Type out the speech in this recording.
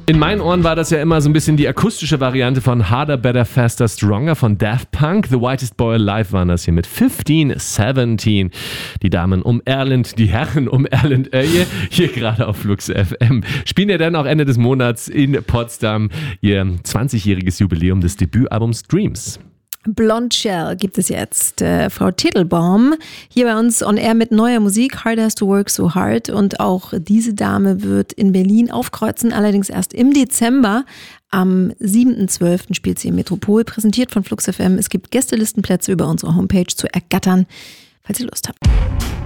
In meinen Ohren war das ja immer so ein bisschen die akustische Variante von Harder, Better, Faster, Stronger von Daft Punk. The Whitest Boy Alive waren das hier mit 1517. Die Damen um Erland, die Herren um Erland Öje, hier gerade auf Flux FM. Spielen ja dann auch Ende des Monats in Potsdam ihr 20-jähriges Jubiläum des Debütalbums Dreams. Blonde Shell gibt es jetzt. Frau Tittelbaum hier bei uns on air mit neuer Musik. Hard Has to Work So Hard. Und auch diese Dame wird in Berlin aufkreuzen, allerdings erst im Dezember. Am 7.12. spielt sie im Metropol, präsentiert von Flux FM. Es gibt Gästelistenplätze über unsere Homepage zu ergattern, falls ihr Lust habt.